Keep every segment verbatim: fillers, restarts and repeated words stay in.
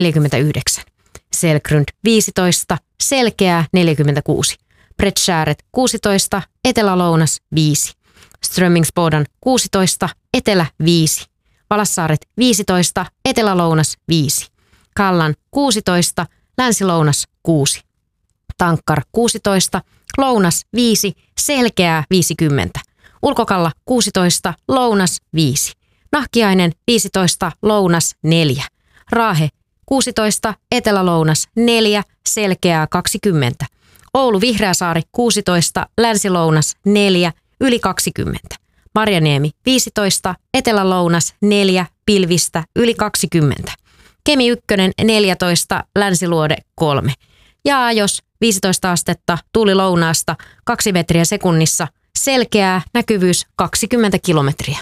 neljäkymmentäyhdeksän. Selkrund viisitoista, Selkeää neljäkymmentäkuusi. Bredskääret kuusitoista, Etelä-Lounas viisi. Strömmingsboden kuusitoista, Etelä viisi. Valassaaret viisitoista, Etelä-Lounas viisi. Kallan kuusitoista, Länsi-Lounas kuusi. Tankkar kuusitoista, Lounas viisi, Selkeää viisikymmentä. Ulkokalla kuusitoista, Lounas viisi. Nahkiainen viisitoista, Lounas neljä. Raahe kuusitoista, Etelä-Lounas neljä, Selkeää kaksikymmentä. Oulu Vihreäsaari kuusitoista, Länsi-Lounas neljä, yli kaksikymmentä. Marjaniemi viisitoista, Etelä-Lounas neljä, pilvistä yli kaksikymmentä. Kemi ykkönen neljätoista, Länsiluode kolme. Ja Ajos viisitoista astetta, tuuli lounaasta kaksi metriä sekunnissa, Selkeää, näkyvyys kaksikymmentä kilometriä.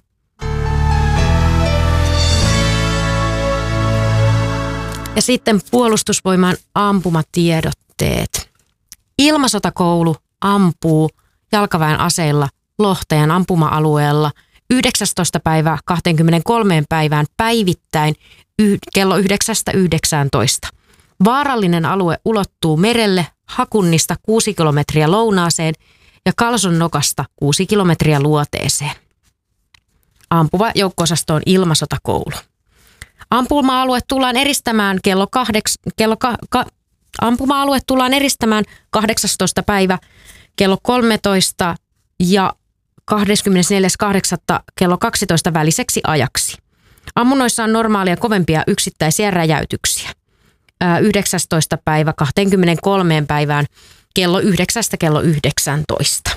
Ja sitten Puolustusvoimain ampumatiedotteet. Ilmasotakoulu ampuu jalkaväen aseilla Lohtajan ampuma-alueella yhdeksästoista päivää kaksikymmentäkolme päivään päivittäin kello yhdeksästä yhdeksääntoista. Vaarallinen alue ulottuu merelle Hakunnista kuusi kilometriä lounaaseen ja Kalson nokasta kuusi kilometriä luoteeseen. Ampuva joukko-osasto on ilmasotakoulu. Ampuma-alue tullaan eristämään kello kahdeks, kello ka, ka, ampuma-alue tullaan eristämään kahdeksastoista päivä kello kolmetoista ja kahdeskymmenesneljäs kahdeksatta kello kaksitoista väliseksi ajaksi. Ammunnoissa on normaalia kovempia yksittäisiä räjäytyksiä. yhdeksästoista päivä kaksikymmentäkolme päivään kello yhdeksästä kello yhdeksäntoista.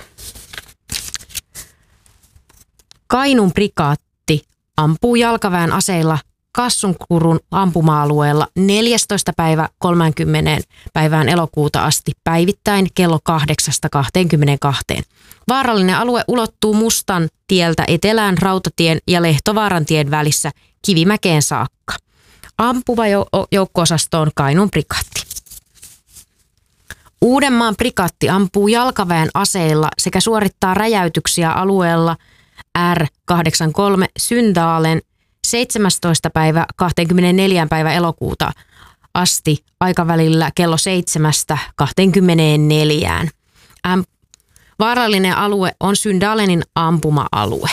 Kainuun prikaatti ampuu jalkaväen aseilla Kassunkurun ampuma-alueella neljästoista päivä kolmekymmentä päivään elokuuta asti päivittäin kello kahdeksasta kaksikymmentäkaksi. Vaarallinen alue ulottuu Mustan tieltä etelään Rautatien ja Lehtovaaran tien välissä Kivimäkeen saakka. Ampuva joukko-osasto on Kainuun prikaatti. Uudenmaan prikaatti ampuu jalkaväen aseilla sekä suorittaa räjäytyksiä alueella R kahdeksankymmentäkolme Syndaalen seitsemästoista päivä kaksikymmentäneljä päivä elokuuta asti aikavälillä kello seitsemästä kaksikymmentäneljään. Äm, vaarallinen alue on Syndaalenin ampuma-alue.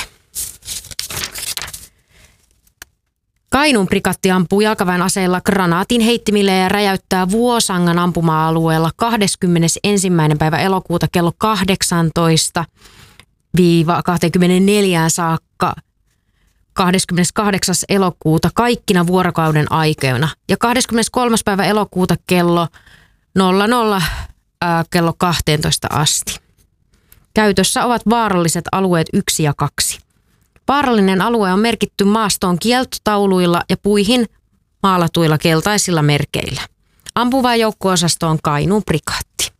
Kainuun prikaatti ampuu jalkaväen aseilla granaatin heittimille ja räjäyttää Vuosangan ampuma-alueella kahdeskymmenesensimmäinen päivä elokuuta kello kahdeksantoista kaksikymmentäneljään saakka kahdeskymmeneskahdeksas elokuuta kaikkina vuorokauden aikoina ja kahdeskymmeneskolmas päivä elokuuta kello nolla nolla ää, kello kaksitoista asti. Käytössä ovat vaaralliset alueet yksi ja kaksi. Vaarallinen alue on merkitty maastoon kieltotauluilla ja puihin maalatuilla keltaisilla merkeillä. Ampuva joukko-osasto on Kainuun prikaatti.